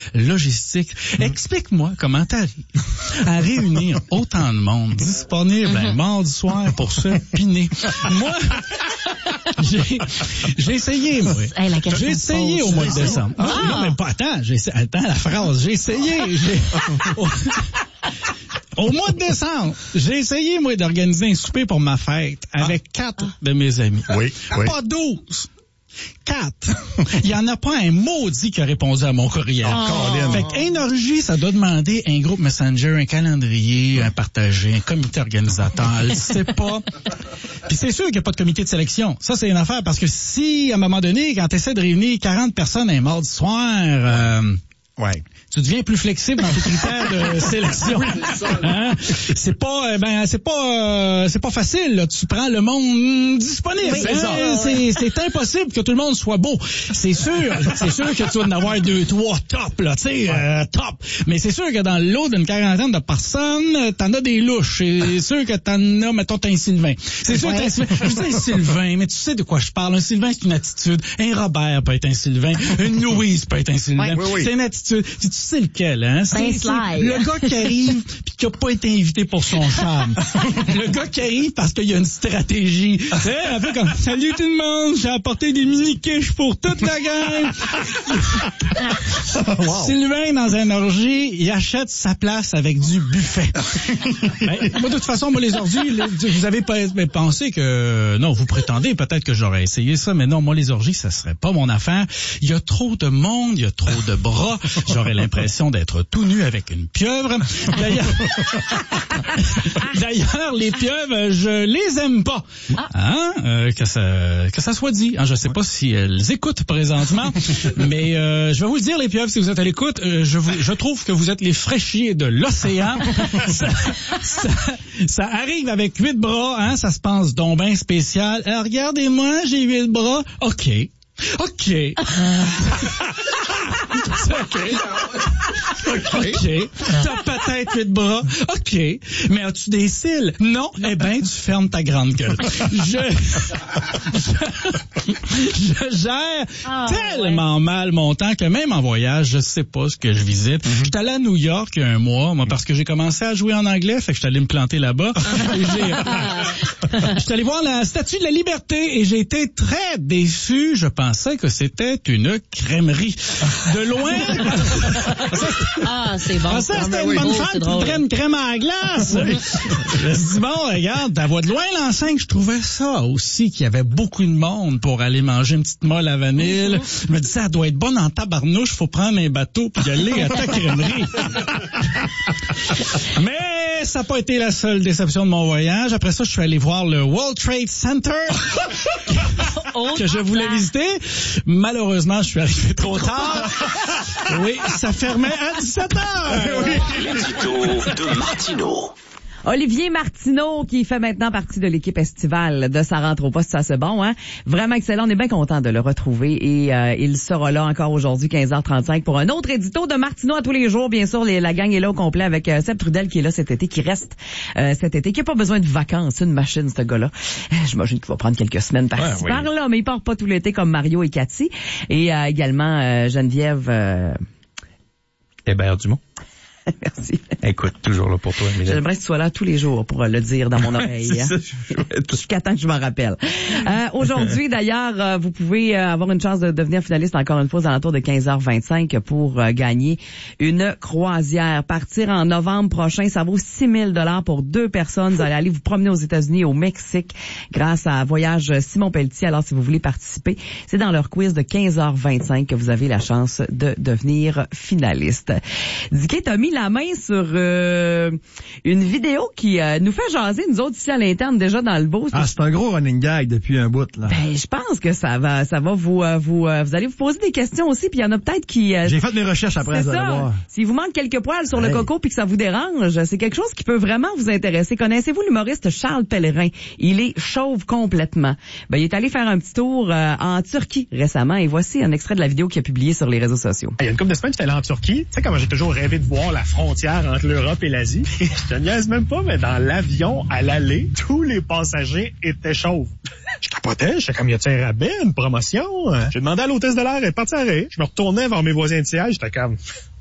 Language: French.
logistique. Explique-moi comment t'arrives à réunir autant de monde disponible un mardi soir pour se piner. Moi, j'ai essayé, moi. J'ai essayé au mois de décembre. Non, mais pas, attends la phrase. J'ai essayé. Au mois de décembre, j'ai essayé, moi, d'organiser un souper pour ma fête avec 4 de mes amis. Oui. Pas 12. 4. Il y en a pas un maudit qui a répondu à mon courriel. Fait qu'énergie, ça doit demander un groupe Messenger, un calendrier, un partagé, un comité organisateur. Je sais pas. Puis c'est sûr qu'il n'y a pas de comité de sélection. Ça, c'est une affaire parce que si, à un moment donné, quand tu essaies de réunir 40 personnes un mardi soir, tu deviens plus flexible dans tes critères de sélection. Hein? C'est pas facile, là. Tu prends le monde disponible. C'est impossible que tout le monde soit beau. C'est sûr que tu vas en avoir 2, 3 top, là, tu sais, top. Mais c'est sûr que dans le lot d'une quarantaine de personnes, t'en as des louches. C'est sûr que t'en as, mettons, t'as un Sylvain. C'est sûr que t'as un Sylvain. Je dis un Sylvain, mais tu sais de quoi je parle. Un Sylvain, c'est une attitude. Un Robert peut être un Sylvain. Une Louise peut être un Sylvain. C'est une attitude. Tu sais lequel, hein? C'est le gars qui arrive pis qui a pas été invité pour son charme. Le gars qui arrive parce qu'il y a une stratégie. Tu sais, un peu comme, salut tout le monde, j'ai apporté des mini-quiches pour toute la gang. Sylvain, dans un orgie, il achète sa place avec du buffet. Moi, de toute façon, moi, les orgies, vous avez pas pensé que, non, vous prétendez peut-être que j'aurais essayé ça, mais non, moi, les orgies, ça serait pas mon affaire. Il y a trop de monde, il y a trop de bras. J'aurais l'impression d'être tout nu avec une pieuvre. D'ailleurs, les pieuvres, je les aime pas. Hein? Que ça soit dit. Hein, je sais pas si elles écoutent présentement, mais je vais vous le dire, les pieuvres, si vous êtes à l'écoute, je trouve que vous êtes les fraîchiers de l'océan. Ça arrive avec 8 bras, hein, ça se pense donc ben spécial. Alors, regardez-moi, j'ai 8 bras. OK. T'as peut-être 8 bras. OK. Mais as-tu des cils? Non. Eh ben, tu fermes ta grande gueule. Je gère tellement mal mon temps que même en voyage, je sais pas ce que je visite. J'étais allé à New York il y a un mois, moi, parce que j'ai commencé à jouer en anglais, fait que j'étais allé me planter là-bas. J'étais allé voir la Statue de la Liberté et j'ai été très déçu. Je pensais que c'était une crèmerie. De loin. C'est bon. Ça, c'était une bonne femme qui voudrait une crème à la glace. Je me suis dit, bon, regarde, ta voix de loin, l'enceinte, je trouvais ça aussi qu'il y avait beaucoup de monde pour aller manger une petite molle à vanille. Je me dis, ça doit être bon en tabarnouche, faut prendre un bateau puis y aller à ta crèmerie. Mais ça n'a pas été la seule déception de mon voyage. Après ça, je suis allé voir le World Trade Center que je voulais visiter. Malheureusement, je suis arrivé trop tard. Oui, ça fermait à 17h. L'édito de Martineau. Olivier Martineau, qui fait maintenant partie de l'équipe estivale de Sa rentre au poste, ça c'est bon, hein? Vraiment excellent, on est bien content de le retrouver et il sera là encore aujourd'hui, 15h35, pour un autre édito de Martineau à tous les jours. Bien sûr, la gang est là au complet avec Seb Trudel qui est là cet été, qui reste cet été, qui n'a pas besoin de vacances, c'est une machine ce gars-là. J'imagine qu'il va prendre quelques semaines par-ci par-là, mais il part pas tout l'été comme Mario et Cathy. Et également Geneviève... Hébert-Dumont. Merci. Écoute, toujours là pour toi, Mylène. J'aimerais que tu sois là tous les jours pour le dire dans mon oreille. C'est ça, jusqu'à temps que je m'en rappelle. Aujourd'hui, d'ailleurs, vous pouvez avoir une chance de devenir finaliste encore une fois aux alentours de 15h25 pour gagner une croisière. Partir en novembre prochain, ça vaut 6 000 pour 2 personnes. Vous allez aller vous promener aux États-Unis et au Mexique grâce à Voyage Simon Pelletier. Alors, si vous voulez participer, c'est dans leur quiz de 15h25 que vous avez la chance de devenir finaliste. Dicky, t'as mis la main sur une vidéo qui nous fait jaser, nous autres ici à l'interne, déjà dans le beau. C'est un gros running gag depuis un bout, là. Ben, je pense que ça va vous allez vous poser des questions aussi, puis il y en a peut-être qui... J'ai fait mes recherches après, vous allez voir. S'il vous manque quelques poils sur le coco puis que ça vous dérange, c'est quelque chose qui peut vraiment vous intéresser. Connaissez-vous l'humoriste Charles Pellerin? Il est chauve complètement. Ben, il est allé faire un petit tour en Turquie récemment, et voici un extrait de la vidéo qu'il a publiée sur les réseaux sociaux. Il y a une couple de semaines, j'étais allé en Turquie. Tu sais, comme j'ai toujours rêvé de voir la frontière entre l'Europe et l'Asie. Je te niaise même pas, mais dans l'avion, à l'aller, tous les passagers étaient chauves. Je capotais, j'étais comme, y a-t-il un rabais, une promotion? J'ai demandé à l'hôtesse de l'air, elle est partie à rire. Je me retournais vers mes voisins de siège, j'étais comme...